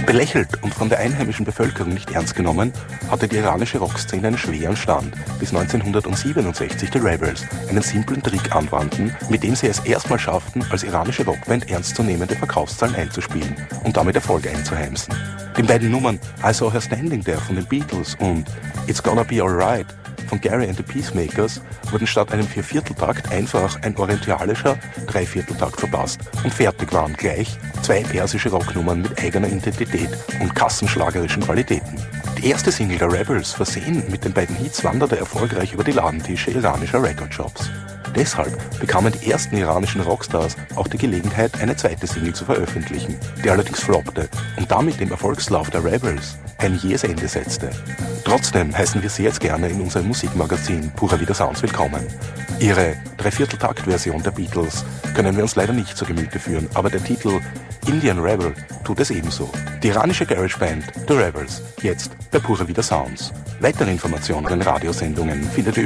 Belächelt und von der einheimischen Bevölkerung nicht ernst genommen, hatte die iranische Rockszene einen schweren Stand, bis 1967 die Rebels einen simplen Trick anwandten, mit dem sie es erstmal schafften, als iranische Rockband ernstzunehmende Verkaufszahlen einzuspielen und damit Erfolge einzuheimsen. Den beiden Nummern I Saw Her Standing There von den Beatles und It's Gonna Be Alright von Gary and the Peacemakers wurden statt einem Viervierteltakt einfach ein orientalischer Dreivierteltakt verpasst und fertig waren gleich zwei persische Rocknummern mit eigener Identität und kassenschlagerischen Qualitäten. Die erste Single der Rebels, versehen mit den beiden Hits, wanderte erfolgreich über die Ladentische iranischer Recordshops. Deshalb bekamen die ersten iranischen Rockstars auch die Gelegenheit, eine zweite Single zu veröffentlichen, die allerdings floppte und damit dem Erfolgslauf der Rebels ein jähes Ende setzte. Trotzdem heißen wir Sie jetzt gerne in unserem Musikmagazin Pura Vida Sounds willkommen. Ihre Dreivierteltakt-Version der Beatles können wir uns leider nicht zu Gemüte führen, aber der Titel Indian Rebel tut es ebenso. Die iranische Garageband The Rebels, jetzt bei Pura Vida Sounds. Weitere Informationen und Radiosendungen findet ihr